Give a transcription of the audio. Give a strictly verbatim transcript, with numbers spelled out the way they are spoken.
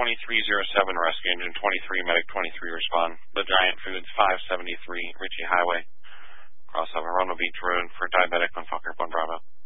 twenty-three oh seven, Rescue Engine twenty-three, Medic twenty-three, respond. The Giant Foods, five seventy-three, Ritchie Highway, crossover Rono Beach Road for Diabetic on Fokker one Bravo.